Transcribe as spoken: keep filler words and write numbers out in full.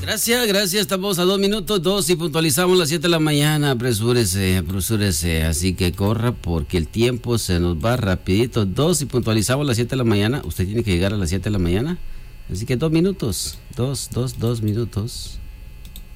Gracias, gracias. Estamos a dos minutos, dos y puntualizamos las siete de la mañana. Apresúrese, apresúrese. Así que corra porque el tiempo se nos va rapidito. Dos y puntualizamos las siete de la mañana. Usted tiene que llegar a las siete de la mañana. Así que dos minutos. Dos, dos, dos minutos.